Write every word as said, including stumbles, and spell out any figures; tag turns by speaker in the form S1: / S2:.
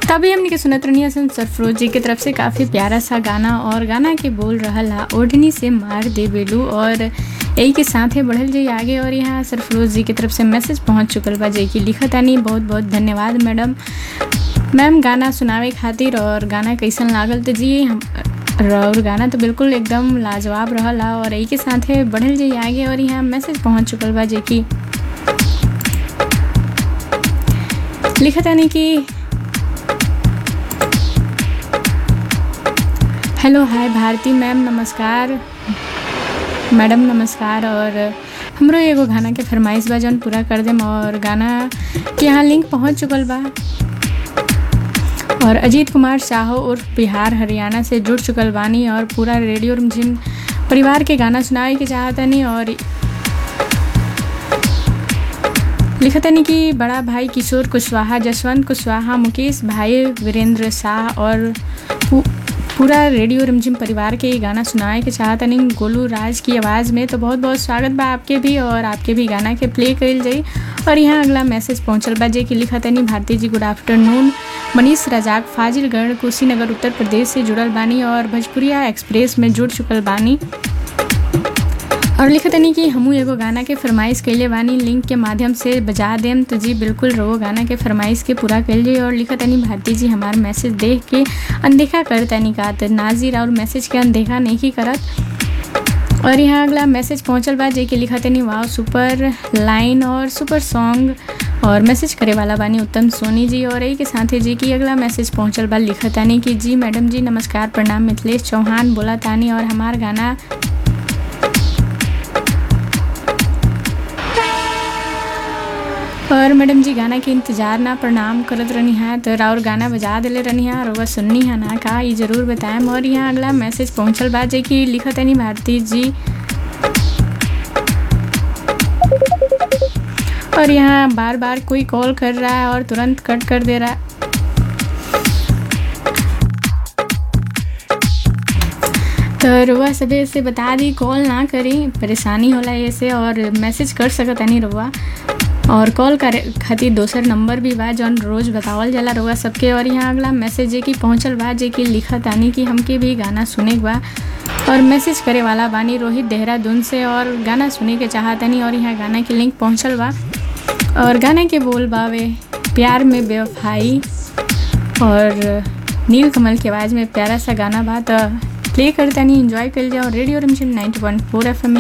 S1: तभी हमने के सुनत रहनी हसन सरफरोज जी की तरफ से काफ़ी प्यारा सा गाना, और गाना के बोल रहल हा ओढ़नी से मार दे बेलू। और यही के साथ है बढ़ल जाइए आगे। और यहाँ सरफरोज जी की तरफ से मैसेज पहुँच चुकल बा जय की लिखत आनी। बहुत बहुत धन्यवाद मैडम मैम गाना सुनावे खातिर। और गाना कैसन लागल तो जी हम और गाना तो बिल्कुल एकदम लाजवाब रहल हा। और यही के साथ है बढ़ल जाइए आगे। और यहाँ मैसेज पहुँच चुकल बा जय की लिखत आनी कि हेलो हाय भारती मैम नमस्कार मैडम नमस्कार। और हमरो एगो गाना के फरमाइश बा जौन पूरा कर देम। और गाना के यहाँ लिंक पहुँच चुकल बा। और अजीत कुमार साहो उर्फ बिहार हरियाणा से जुड़ चुकल बानी। और पूरा रेडियो रिमझिम परिवार के गाना सुनाए के चाहतनी। और लिखतनी कि बड़ा भाई किशोर कुशवाहा, जसवंत कुशवाहा, मुकेश भाई, वीरेंद्र शाह और पूरा रेडियो रिमझिम परिवार के ये गाना सुनाए के चाहतनी गोलू राज की आवाज़ में। तो बहुत बहुत स्वागत बा आपके भी। और आपके भी गाना के प्ले कइल जाई। और यहाँ अगला मैसेज पहुँचल बा जे कि लिखतनी भारती जी गुड आफ्टरनून। मनीष रजाक फाजिलगढ़ कुशीनगर उत्तर प्रदेश से जुड़ल बानी और भोजपुरिया एक्सप्रेस में जुड़ चुकल बानी। और लिखतनी कि हमू एगो गाना के फरमाइश कैले बानी लिंक के माध्यम से बजा देम। तो जी बिल्कुल रहो गाना के फरमाइश के पूरा कैल जाइए। और लिखतनी भारती जी हमार मैसेज देख के अनदेखा करतनी का तो नाजिर और मैसेज के अनदेखा नहीं की करत। और यहाँ अगला मैसेज पहुँचल बा जे कि लिखतनी वाह सुपर लाइन और सुपर सॉन्ग। और मैसेज करे वाला बानी उत्तम सोनी जी। और यही के साथ ही जी की अगला मैसेज पहुँचल बा लिखतानी कि जी मैडम जी नमस्कार प्रणाम मिथिलेश चौहान बोला तानी। और हमार गाना और मैडम जी गाना के इंतज़ार ना प्रणाम करत रहनी है तो और गाना बजा दिले रहनी है और वह सुननी है ना का ये ज़रूर बताएं। और यहाँ अगला मैसेज पहुँचल बा जे कि लिखतनी भारती जी। और यहाँ बार बार कोई कॉल कर रहा है और तुरंत कट कर दे रहा है। तो रुआ सबे से बता दी कॉल ना करी परेशानी होला ऐसे। और मैसेज कर सकत नहीं रुआ। और कॉल करे खातिर दोसर नंबर भी बा जौन रोज़ बतावल जाला रुआ सबके। और यहाँ अगला मैसेज जे कि पहुँचल बा जे कि लिखत आनी कि हमके भी गाना सुने के बा। और मैसेज करे वाला बानी रोहित देहरादून से और गाना सुने के चाहतनी। और यहाँ गाना के लिंक पहुँचल बा। और गाने के बोल बावे प्यार में बेवफाई। और नील कमल की आवाज़ में प्यारा सा गाना बा तो प्ले करते नहीं एंजॉय कर जाओ। रेडियो रिमझिम नाइंटी पॉइंट फोर एफ एम